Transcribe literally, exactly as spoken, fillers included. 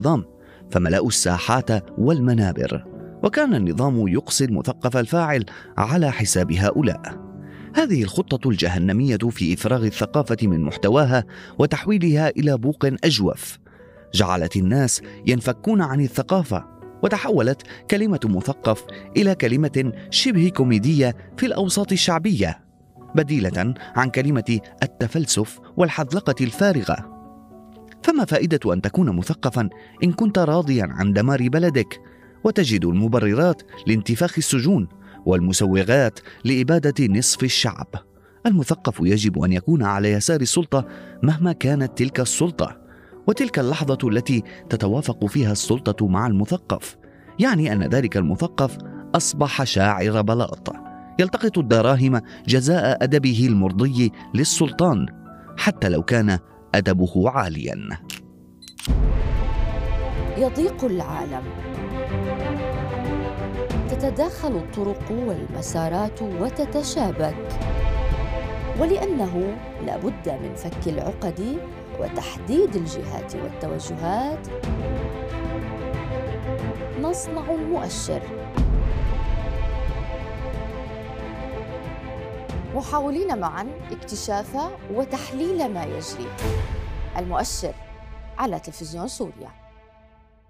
النظام، فملأوا الساحات والمنابر، وكان النظام يقصي المثقف الفاعل على حساب هؤلاء. هذه الخطة الجهنمية في إفراغ الثقافة من محتواها وتحويلها إلى بوق أجوف جعلت الناس ينفكون عن الثقافة، وتحولت كلمة مثقف إلى كلمة شبه كوميدية في الأوساط الشعبية، بديلة عن كلمة التفلسف والحذلقة الفارغة. فما فائدة أن تكون مثقفا إن كنت راضيا عن دمار بلدك وتجد المبررات لانتفاخ السجون والمسوغات لإبادة نصف الشعب؟ المثقف يجب أن يكون على يسار السلطة مهما كانت تلك السلطة، وتلك اللحظة التي تتوافق فيها السلطة مع المثقف يعني أن ذلك المثقف أصبح شاعر بلاط يلتقط الدراهم جزاء أدبه المرضي للسلطان حتى لو كان أدبه عاليا. يضيق العالم، تتداخل الطرق والمسارات وتتشابك، ولأنه لا بد من فك العقد وتحديد الجهات والتوجهات نصنع المؤشر، محاولين معا اكتشاف وتحليل ما يجري. المؤشر على تلفزيون سوريا.